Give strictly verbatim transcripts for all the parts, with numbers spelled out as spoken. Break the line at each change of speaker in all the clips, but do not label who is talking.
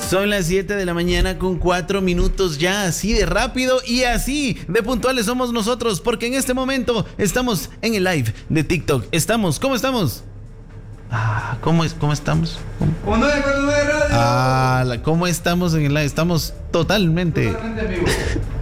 Son las siete de la mañana con cuatro minutos ya, así de rápido y así de puntuales somos nosotros, porque en este momento estamos en el live de TikTok. Estamos, ¿cómo estamos? Ah, ¿cómo es? ¿Cómo estamos? ¿Cómo?
Con nueve, con nueve radio.
Ah, la- ¿cómo estamos en el live? Estamos totalmente...
Totalmente en vivo.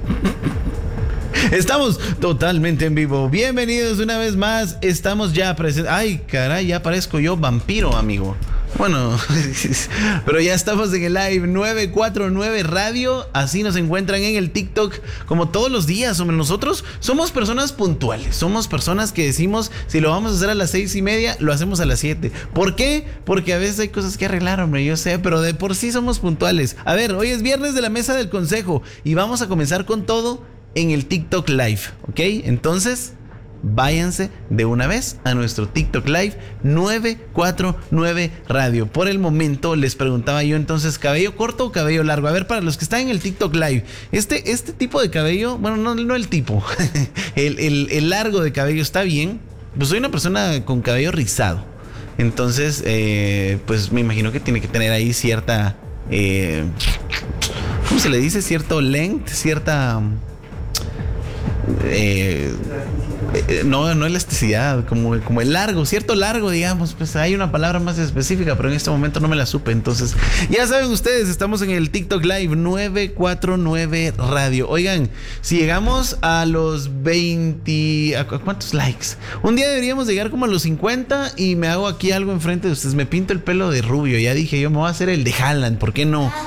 Estamos totalmente en vivo. Bienvenidos una vez más. Estamos ya presentes. Ay, caray, ya parezco yo vampiro, amigo. Bueno, pero ya estamos en el live nueve cuatro nueve Radio. Así nos encuentran en el TikTok como todos los días. Hombre, nosotros somos personas puntuales. Somos personas que decimos, si lo vamos a hacer a las seis y media, lo hacemos a las siete. ¿Por qué? Porque a veces hay cosas que arreglar, hombre, yo sé, pero de por sí somos puntuales. A ver, hoy es viernes de la mesa del consejo y vamos a comenzar con todo en el TikTok Live, ¿ok? Entonces, váyanse de una vez a nuestro TikTok Live nueve cuatro nueve Radio. Por el momento les preguntaba yo entonces, ¿cabello corto o cabello largo? A ver, para los que están en el TikTok Live, este, este tipo de cabello, bueno, no, no el tipo, el, el, el largo de cabello está bien. Pues soy una persona con cabello rizado. Entonces, eh, pues me imagino que tiene que tener ahí cierta, eh, ¿cómo se le dice? Cierto length, cierta... Eh, eh, no, no elasticidad, como, como el largo, cierto largo, digamos. Pues hay una palabra más específica, pero en este momento no me la supe. Entonces, ya saben ustedes, estamos en el TikTok Live nueve cuatro nueve Radio. Oigan, si llegamos a los veinte, ¿a cuántos likes? Un día deberíamos llegar como a los cincuenta y me hago aquí algo enfrente de ustedes. Me pinto el pelo de rubio. Ya dije, yo me voy a hacer el de Haaland, ¿por qué no?